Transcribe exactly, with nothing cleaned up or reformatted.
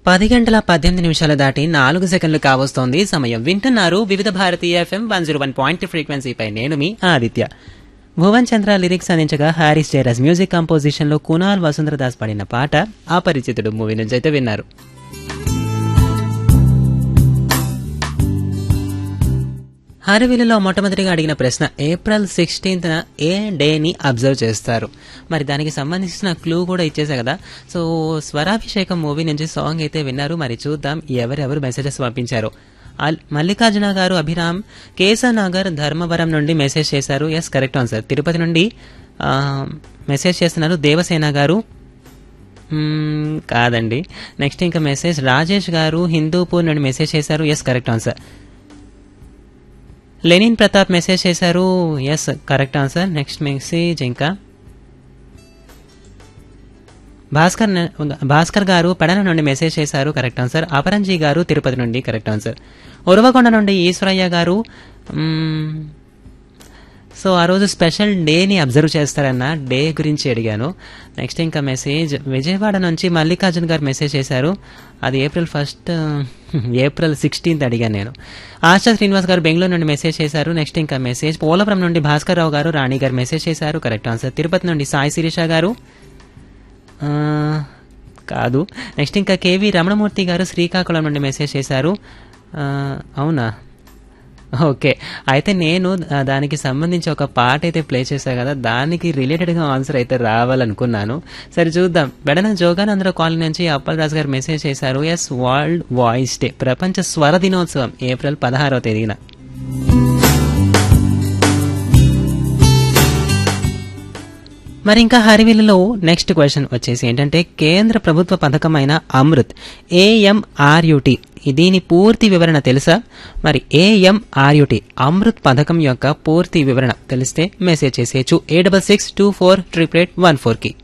పది గంటల పద్దెనిమిది నిమిషాలు దాటి నాలుగు సెకండ్లు కావస్తోంది సమయం. వింటున్నారు వివిధ భారతీయ FM one zero one point ఫ్రీక్వెన్సీపై. నేను మీ ఆదిత్య. భువన్ చంద్ర లిరిక్స్ అందించగా హారిస్ జయరాజ్ మ్యూజిక్ కంపోజిషన్ లో కునాల్ వసుంధరదాస్ పాడిన పాట అపరిచితుడు మూవీ నుంచి అయితే విన్నారు. హరివిలులో మొట్టమొదటిగా అడిగిన ప్రశ్న, ఏప్రిల్ సిక్స్టీన్త్ ఏ డేని అబ్జర్వ్ చేస్తారు? మరి దానికి సంబంధించిన క్లూ కూడా ఇచ్చేసా కదా. సో స్వరాభిషేకం మూవీ నుంచి సాంగ్ అయితే విన్నారు. మరి చూద్దాం ఎవరెవరు మెసేజెస్ పంపించారు. మల్లికార్జున గారు అభిరామ్ కేశనగర్ ధర్మవరం నుండి మెసేజ్ చేశారు. Yes, correct answer. తిరుపతి నుండి మెసేజ్ చేస్తున్నారు దేవసేన గారు. కాదండి. నెక్స్ట్ ఇంకా మెసేజ్ రాజేష్ గారు హిందూపూర్ నుండి మెసేజ్ చేశారు. Yes, correct answer. Lenin Pratap message చేశారు. Yes, correct answer. Next message ఇంకా భాస్కర్ భాస్కర్ గారు పెడన నుండి మెసేజ్ చేశారు. Correct answer. అపరంజీ గారు తిరుపతి నుండి కరెక్ట్ ఆన్సర్. ఉరవకొండ నుండి ఈశ్వరయ్య గారు సో ఆ రోజు స్పెషల్ డేని అబ్జర్వ్ చేస్తారన్న డే గురించి అడిగాను. నెక్స్ట్ ఇంకా మెసేజ్ విజయవాడ నుంచి మల్లికార్జున్ గారు మెసేజ్ చేశారు. అది ఏప్రిల్ ఫస్ట్ ఏప్రిల్ సిక్స్టీన్త్ అడిగాను నేను. ఆశా శ్రీనివాస్ గారు బెంగళూరు నుండి మెసేజ్ చేశారు. నెక్స్ట్ ఇంకా మెసేజ్ పోలవరం నుండి భాస్కర్ రావు గారు రాణి గారు మెసేజ్ చేశారు. Correct answer. తిరుపతి నుండి సాయి శిరీష గారు కాదు. నెక్స్ట్ ఇంకా కేవీ రమణమూర్తి గారు శ్రీకాకుళం నుండి మెసేజ్ చేశారు. అవునా, ఓకే. అయితే నేను దానికి సంబంధించి ఒక పాట అయితే ప్లే చేశాను కదా, దానికి రిలేటెడ్గా ఆన్సర్ అయితే రావాలనుకున్నాను. సరే చూద్దాం. బెడన జోగానందరావు కాలనీ నుంచి అప్పల్ రాజు గారు మెసేజ్ చేశారు. ఎస్, వరల్డ్ వాయిస్ డే ప్రపంచ స్వర దినోత్సవం ఏప్రిల్ పదహారవ తేదీన. మరి ఇంకా హరివిలులో నెక్స్ట్ క్వశ్చన్ వచ్చేసి ఏంటంటే, కేంద్ర ప్రభుత్వ పథకమైన అమృత్ ఏఎంఆర్యుటి దీని పూర్తి వివరణ తెలుసా? మరి ఏఎంఆర్యుటి అమృత్ పథకం యొక్క పూర్తి వివరణ తెలిస్తే మెసేజ్ చేసేయచ్చు ఏ double six two four triple eight one four కి.